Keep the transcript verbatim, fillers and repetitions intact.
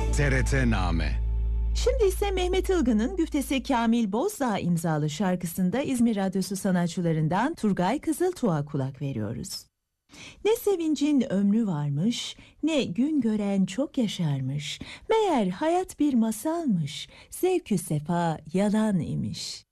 T R T Name. Şimdi ise Mehmet Ilgın'ın güftesi Kamil Bozdağ imzalı şarkısında İzmir Radyosu sanatçılarından Turgay Kızıltuğ'a kulak veriyoruz. Ne sevincin ömrü varmış, ne gün gören çok yaşarmış. Meğer hayat bir masalmış, zevkü sefa yalan imiş.